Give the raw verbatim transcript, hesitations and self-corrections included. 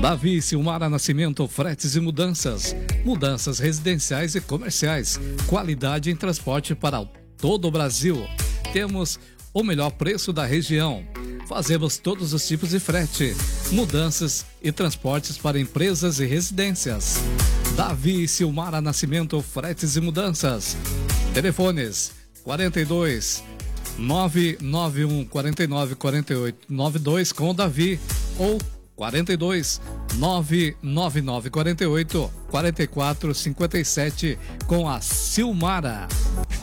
Davi e Silmara Nascimento, fretes e mudanças. Mudanças residenciais e comerciais. Qualidade em transporte para todo o Brasil. Temos o melhor preço da região. Fazemos todos os tipos de frete. Mudanças e transportes para empresas e residências. Davi e Silmara Nascimento, fretes e mudanças. Telefones quarenta e dois, nove nove um, quarenta e nove, quarenta e oito, noventa e dois com o Davi ou quarenta e dois, nove nove nove, quarenta e oito, quarenta e quatro, cinquenta e sete com a Silmara.